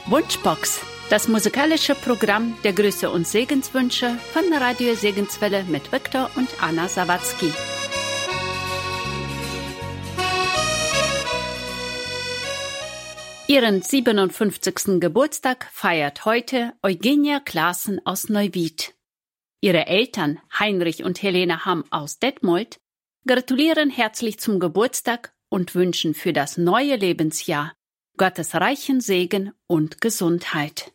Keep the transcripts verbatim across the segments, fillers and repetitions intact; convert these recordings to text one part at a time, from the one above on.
Wunschbox, das musikalische Programm der Grüße und Segenswünsche von Radio Segenswelle mit Viktor und Anna Sawatzki. Ihren siebenundfünfzigsten Geburtstag feiert heute Eugenia Klaassen aus Neuwied. Ihre Eltern Heinrich und Helene Hamm aus Detmold gratulieren herzlich zum Geburtstag und wünschen für das neue Lebensjahr Gottes reichen Segen und Gesundheit.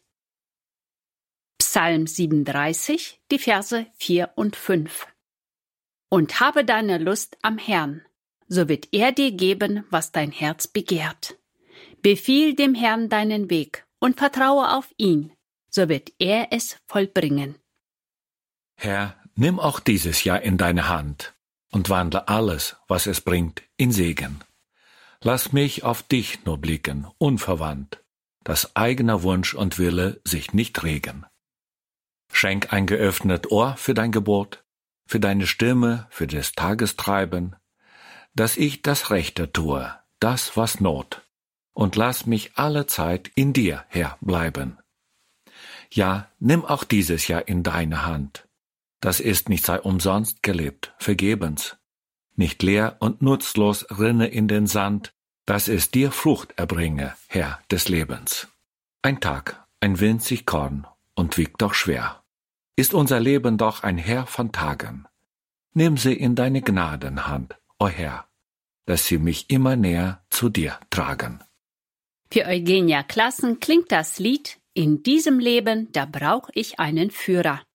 Psalm siebenunddreißig, die Verse vier und fünf. Und habe deine Lust am Herrn, so wird er dir geben, was dein Herz begehrt. Befiehl dem Herrn deinen Weg und vertraue auf ihn, so wird er es vollbringen. Herr, nimm auch dieses Jahr in deine Hand und wandle alles, was es bringt, in Segen. Lass mich auf dich nur blicken, unverwandt, dass eigener Wunsch und Wille sich nicht regen. Schenk ein geöffnet Ohr für dein Gebot, für deine Stimme, für des Tages Treiben, dass ich das Rechte tue, das was Not, und lass mich alle Zeit in dir, Herr, bleiben. Ja, nimm auch dieses Jahr in deine Hand. Das ist nicht sei umsonst gelebt, vergebens. Nicht leer und nutzlos rinne in den Sand, dass es dir Frucht erbringe, Herr des Lebens. Ein Tag, ein winzig Korn und wiegt doch schwer. Ist unser Leben doch ein Heer von Tagen. Nimm sie in deine Gnadenhand, o Herr, dass sie mich immer näher zu dir tragen. Für Eugenia Klaassen klingt das Lied »In diesem Leben, da brauch ich einen Führer«.